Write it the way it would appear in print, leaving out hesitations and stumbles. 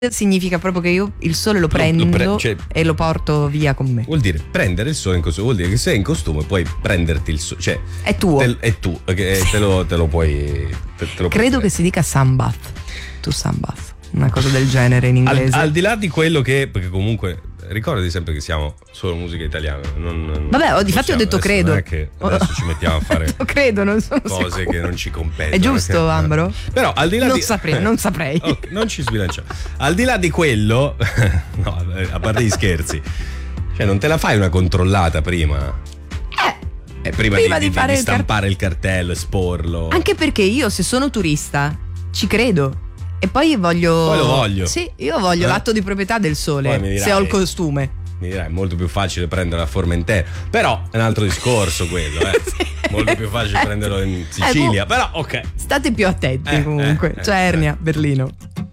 significa proprio che io il sole lo prendo e lo porto via con me. Vuol dire prendere il sole in costume, vuol dire che sei in costume puoi prenderti il sole, cioè è tuo. È tu, te lo puoi. Credo che si dica sunbath. To sunbath, una cosa del genere in inglese. Al di là di quello che, perché comunque ricordati sempre che siamo solo musica italiana. Vabbè, difatti ho detto adesso credo. Non è che adesso ci mettiamo a fare credo, non sono cose sicura. che non ci competono. È giusto, Ambro? Però al di là non saprei. Okay, non ci sbilanciamo. Al di là di quello, no, a parte gli scherzi, cioè non te la fai una controllata prima? Prima di fare di stampare il cartello, esporlo. Anche perché io, se sono turista, ci credo. E poi Poi lo voglio. Sì, io voglio l'atto di proprietà del sole, dirai, se ho il costume. Mi dirai, è molto più facile prendere la Formentera. Però è un altro discorso quello, sì. Molto più facile prenderlo in Sicilia. Però ok. State più attenti comunque. Cernia, Berlino.